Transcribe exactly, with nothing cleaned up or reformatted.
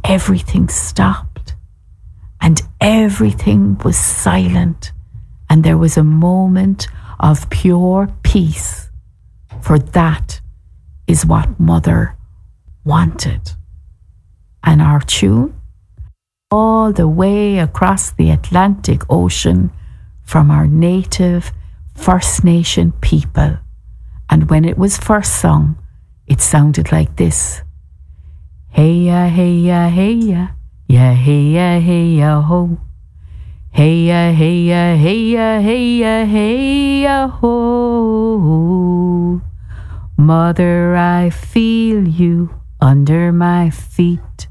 everything stopped and everything was silent, and there was a moment of pure peace, for that is what Mother wanted. And our tune, all the way across the Atlantic Ocean, from our native First Nation people. And when it was first sung, it sounded like this. Hey ya, hey ya, hey ya, ya hey ya, hey ya ho. Hey ya, hey ya, hey ya, hey ya, hey ya ho. Mother, I feel you under my feet.